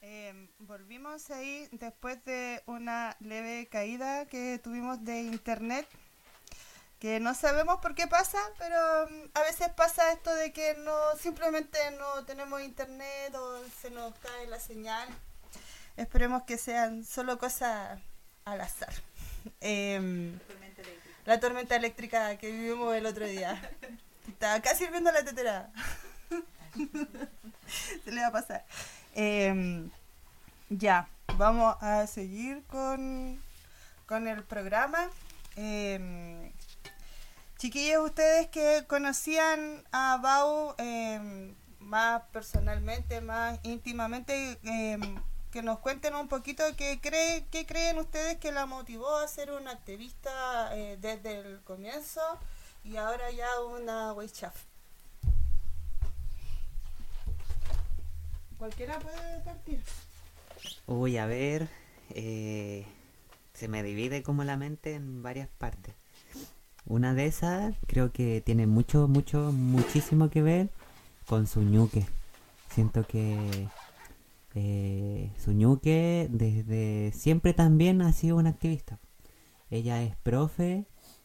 Volvimos ahí después de una leve caída que tuvimos de internet, que no sabemos por qué pasa, pero a veces pasa esto de que no simplemente no tenemos internet o se nos cae la señal. Esperemos que sean solo cosas al azar. Tormenta eléctrica. La tormenta eléctrica que vivimos el otro día. Estaba casi hirviendo la tetera. Se le va a pasar. Ya, vamos a seguir con el programa. Chiquillos, ustedes que conocían a Bau más personalmente, más íntimamente, que nos cuenten un poquito qué creen ustedes que la motivó a ser una activista desde el comienzo y ahora ya una Weichaf. Cualquiera puede partir. Uy, a ver, se me divide como la mente en varias partes. Una de esas creo que tiene muchísimo que ver con Suñuque. Siento que Suñuque desde siempre también ha sido una activista. Ella es profe,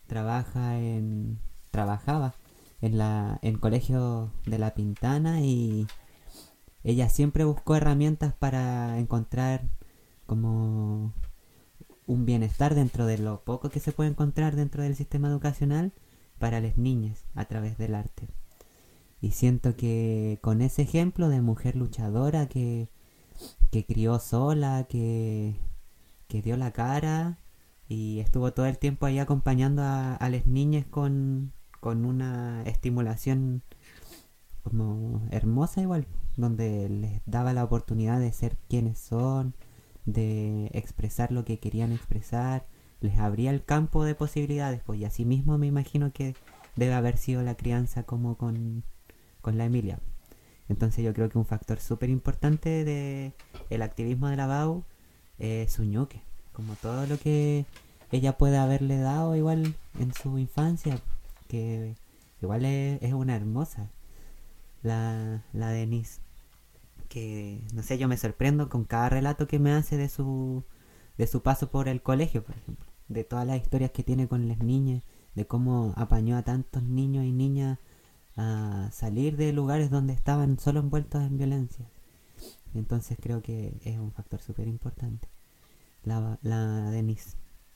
trabajaba en colegio de La Pintana y ella siempre buscó herramientas para encontrar como un bienestar dentro de lo poco que se puede encontrar dentro del sistema educacional para las niñas a través del arte. Y siento que con ese ejemplo de mujer luchadora que crió sola, que dio la cara y estuvo todo el tiempo ahí acompañando a las niñas con una estimulación como hermosa igual, donde les daba la oportunidad de ser quienes son, de expresar lo que querían expresar, les abría el campo de posibilidades, pues y así mismo me imagino que debe haber sido la crianza como con la Emilia. Entonces yo creo que un factor súper importante de el activismo de la BAU es su ñuque, como todo lo que ella puede haberle dado igual en su infancia, que igual es una hermosa, la Denise, que no sé, yo me sorprendo con cada relato que me hace de su paso por el colegio, por ejemplo, de todas las historias que tiene con las niñas, de cómo apañó a tantos niños y niñas a salir de lugares donde estaban solo envueltos en violencia. Entonces creo que es un factor súper importante la Denise.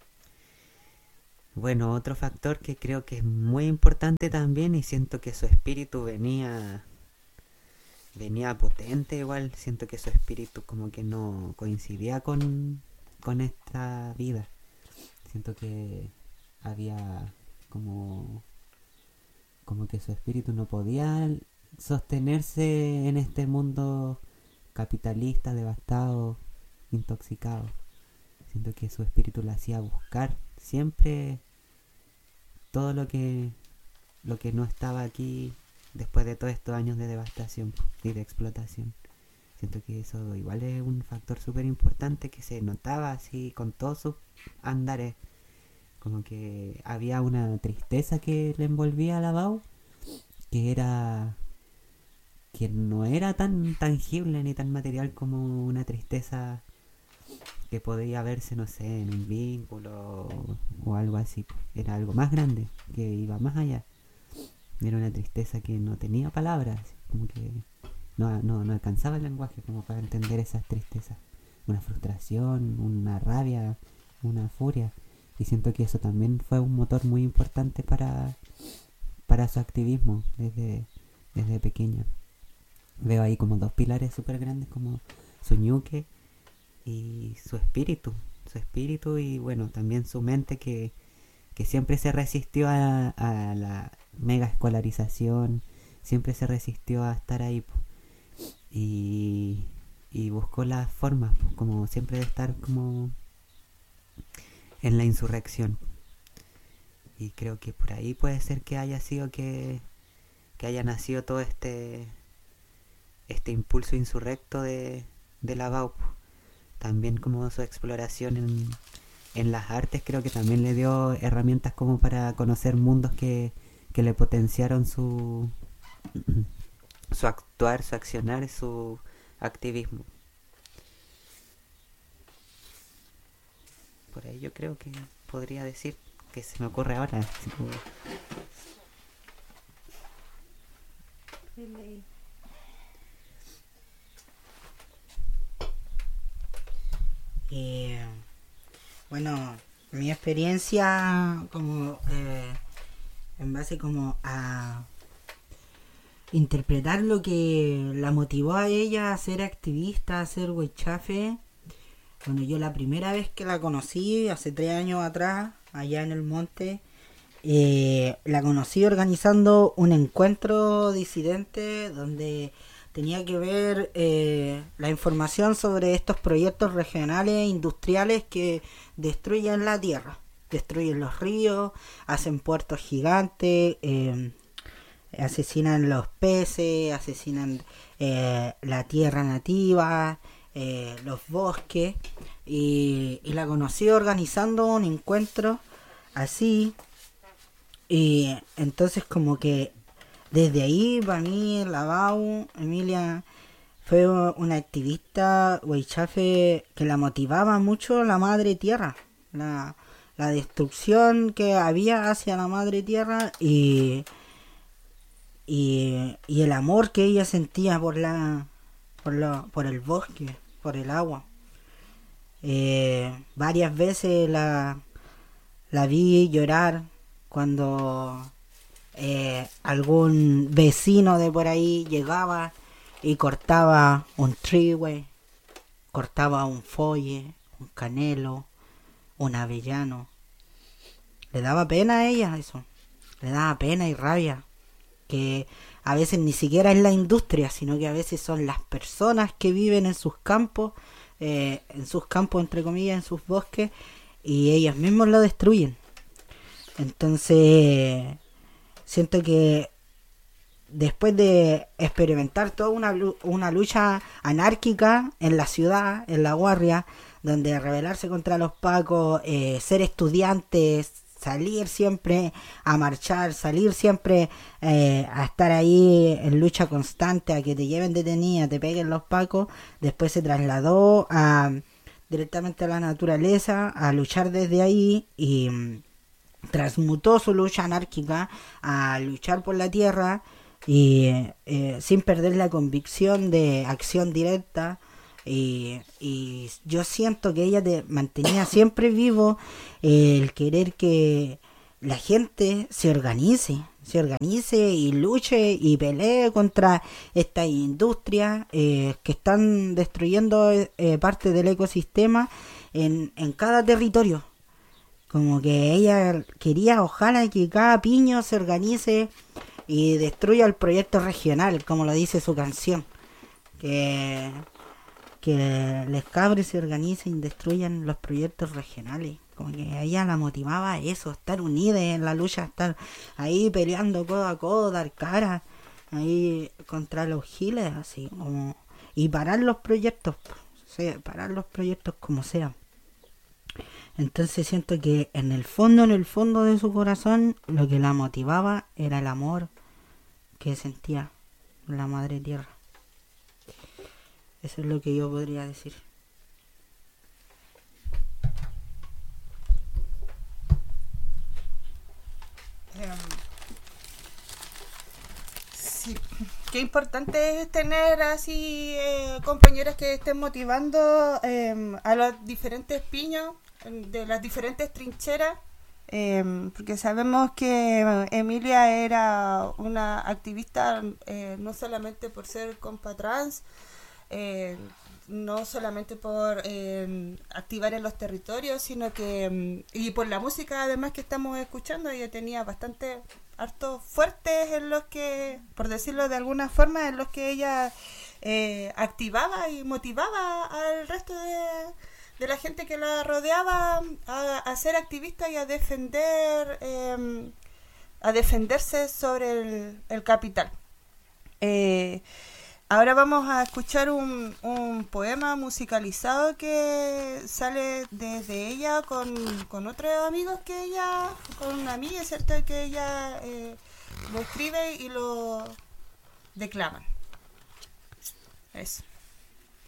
Bueno, otro factor que creo que es muy importante también, y siento que su espíritu venía potente igual, siento que su espíritu como que no coincidía con esta vida. Siento que había como que su espíritu no podía sostenerse en este mundo capitalista, devastado, intoxicado. Siento que su espíritu la hacía buscar siempre todo lo que no estaba aquí después de todos estos años de devastación y de explotación. Siento que eso igual es un factor súper importante que se notaba así con todos sus andares. Como que había una tristeza que le envolvía a la Bau, que no era tan tangible ni tan material como una tristeza que podía verse, no sé, en un vínculo o algo así. Era algo más grande, que iba más allá. Era una tristeza que no tenía palabras, como que no alcanzaba el lenguaje como para entender esas tristezas. Una frustración, una rabia, una furia. Y siento que eso también fue un motor muy importante para su activismo desde pequeña. Veo ahí como dos pilares súper grandes como su ñuque y su espíritu. Su espíritu y bueno, también su mente que siempre se resistió a la mega escolarización, siempre se resistió a estar ahí y buscó las formas como siempre de estar como en la insurrección. Y creo que por ahí puede ser que haya sido que haya nacido todo este impulso insurrecto de la BAUP. También como su exploración en las artes creo que también le dio herramientas como para conocer mundos que le potenciaron su actuar, su accionar, su activismo. Por ahí yo creo que podría decir que se me ocurre ahora. Así como- Eh, bueno, mi experiencia como en base como a interpretar lo que la motivó a ella a ser activista, a ser huichafe. Bueno, yo la primera vez que la conocí, hace 3 años atrás, allá en el monte, la conocí organizando un encuentro disidente donde tenía que ver la información sobre estos proyectos regionales industriales que destruyen la tierra, destruyen los ríos, hacen puertos gigantes, asesinan los peces, asesinan la tierra nativa, los bosques, y la conocí organizando un encuentro así. Y entonces como que desde ahí para mí la Bau, Emilia, fue una activista huichafe que la motivaba mucho la madre tierra, la destrucción que había hacia la madre tierra y el amor que ella sentía por el bosque, por el agua. Varias veces la vi llorar cuando algún vecino de por ahí llegaba y cortaba un trigue, cortaba un folle, un canelo, un avellano. Le daba pena a ella eso, le daba pena y rabia, que a veces ni siquiera es la industria, sino que a veces son las personas que viven en sus campos entre comillas, en sus bosques, y ellos mismos lo destruyen. Entonces siento que después de experimentar toda una lucha anárquica en la ciudad, en La Guardia, donde rebelarse contra los pacos, ser estudiantes, salir siempre a marchar, salir siempre a estar ahí en lucha constante, a que te lleven detenida, te peguen los pacos, después se trasladó directamente a la naturaleza, a luchar desde ahí, y transmutó su lucha anárquica a luchar por la tierra, y sin perder la convicción de acción directa. Y yo siento que ella te mantenía siempre vivo el querer que la gente se organice y luche y pelee contra esta industria que están destruyendo parte del ecosistema en cada territorio. Como que ella quería, ojalá, que cada piño se organice y destruya el proyecto regional, como lo dice su canción, que les cabres se organicen y destruyan los proyectos regionales. Como que a ella la motivaba eso, estar unida en la lucha, estar ahí peleando codo a codo, dar cara ahí contra los giles, así como, y parar los proyectos, parar los proyectos como sea. Entonces siento que en el fondo de su corazón, lo que la motivaba era el amor que sentía la madre tierra. Eso es lo que yo podría decir. Sí, qué importante es tener así compañeras que estén motivando a los diferentes piños de las diferentes trincheras, porque sabemos que Emilia era una activista no solamente por ser compa trans, no solamente por activar en los territorios, sino que y por la música además que estamos escuchando. Ella tenía bastante hartos fuertes en los que, por decirlo de alguna forma, en los que ella activaba y motivaba al resto de la gente que la rodeaba a ser activista y a defenderse sobre el capital. Ahora vamos a escuchar un poema musicalizado que sale desde ella con otros amigos que ella, con una amiga, ¿cierto? Que ella lo escribe y lo declaman. Eso.